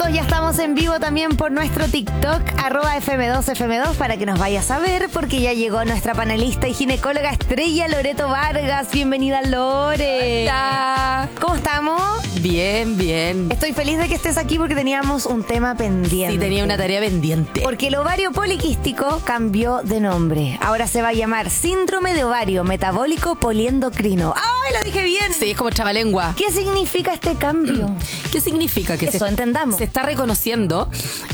Amigos, ya estamos en vivo también por nuestro TikTok, @FM2FM2, para que nos vayas a ver, porque ya llegó nuestra panelista y ginecóloga estrella, Loreto Vargas. Bienvenida, Lore. Hola. ¿Cómo estamos? Bien, bien. Estoy feliz de que estés aquí porque teníamos un tema pendiente. Sí, tenía una tarea pendiente. Porque el ovario poliquístico cambió de nombre. Ahora se va a llamar síndrome de ovario metabólico poliendocrino. ¡Ay, lo dije bien! Sí, es como trabalengua. ¿Qué significa este cambio? ¿Qué significa? Que Eso, entendamos. Se está reconociendo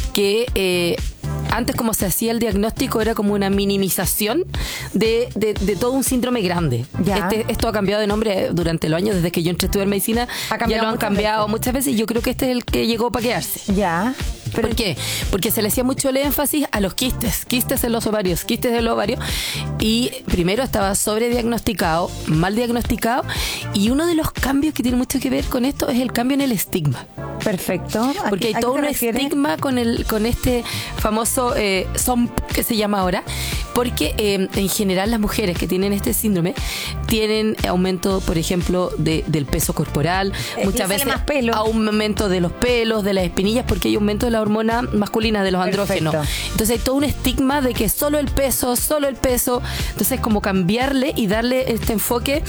que antes, como se hacía el diagnóstico, era como una minimización de todo un síndrome grande. Ya. Esto ha cambiado de nombre durante los años, desde que yo entré a estudiar medicina. Ya lo han cambiado muchas veces y yo creo que este es el que llegó para quedarse. Ya. ¿Por qué? Porque se le hacía mucho el énfasis a los quistes en los ovarios, quistes del ovario, y primero estaba sobrediagnosticado, mal diagnosticado, y uno de los cambios que tiene mucho que ver con esto es el cambio en el estigma. Perfecto. Porque hay todo un estigma con este famoso SOMP que se llama ahora, porque en general las mujeres que tienen este síndrome tienen aumento, por ejemplo, del peso corporal, muchas veces más pelo. aumento de los pelos, de las espinillas, porque hay aumento de la hormona masculina, de los andrógenos. Entonces hay todo un estigma de que solo el peso. Entonces como cambiarle y darle este enfoque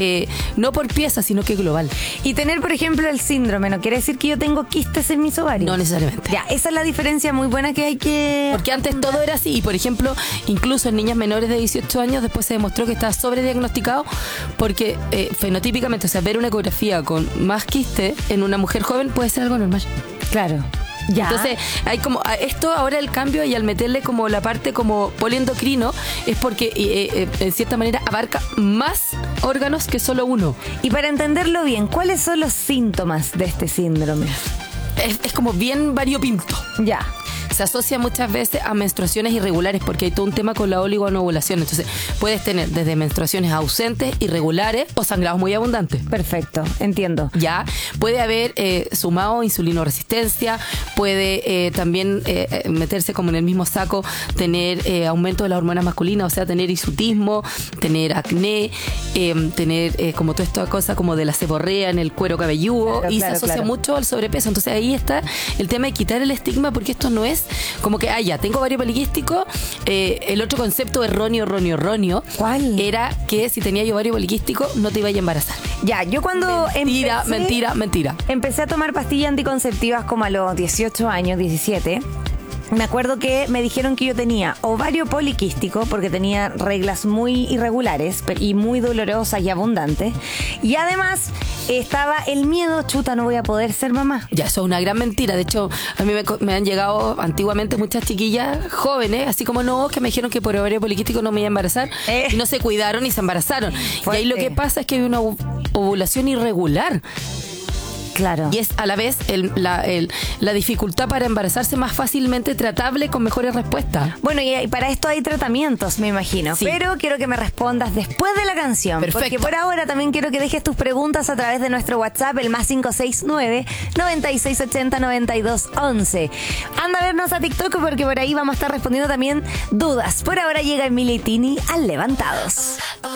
no por pieza, sino que global. Y tener, por ejemplo, el síndrome no quiere decir que yo tengo quistes en mis ovarios. No necesariamente. Ya, esa es la diferencia muy buena que hay que... Porque antes todo era así, y por ejemplo, incluso en niñas menores de 18 años después se demostró que estaba sobrediagnosticado porque fenotípicamente, o sea, ver una ecografía con más quiste en una mujer joven puede ser algo normal. Claro. Ya. Entonces, hay como esto ahora el cambio, y al meterle como la parte como poliendocrino es porque en cierta manera abarca más órganos que solo uno. Y para entenderlo bien, ¿cuáles son los síntomas de este síndrome? Es como bien variopinto. Ya. Se asocia muchas veces a menstruaciones irregulares porque hay todo un tema con la oligoanovulación. Entonces puedes tener desde menstruaciones ausentes, irregulares o sangrados muy abundantes. Perfecto, entiendo. Ya, puede haber sumado insulinoresistencia, puede también meterse como en el mismo saco, tener aumento de las hormonas masculinas, o sea, tener hirsutismo, tener acné, tener como toda esta cosa como de la seborrea en el cuero cabelludo, y se asocia mucho al sobrepeso. Entonces ahí está el tema de quitar el estigma, porque esto no es como que, ya, tengo ovario poliquístico. El otro concepto erróneo. ¿Cuál? Era que si tenías ovario poliquístico no te iba a embarazar. Ya, yo cuando Mentira. empecé a tomar pastillas anticonceptivas como a los 18 años, 17... Me acuerdo que me dijeron que yo tenía ovario poliquístico porque tenía reglas muy irregulares y muy dolorosas y abundantes. Y además estaba el miedo, no voy a poder ser mamá. Ya, eso es una gran mentira. De hecho, a mí me han llegado antiguamente muchas chiquillas jóvenes, así como que me dijeron que por ovario poliquístico no me iba a embarazar, y no se cuidaron y se embarazaron. Fuerte. Y ahí lo que pasa es que hay una ovulación irregular. Claro. Y es a la vez la dificultad para embarazarse más fácilmente tratable con mejores respuestas. Bueno, y para esto hay tratamientos, me imagino. Sí. Pero quiero que me respondas después de la canción. Perfecto. Porque por ahora también quiero que dejes tus preguntas a través de nuestro WhatsApp, el +569 9680 9211. Anda a vernos a TikTok porque por ahí vamos a estar respondiendo también dudas. Por ahora llega Emily Tini al Levantados.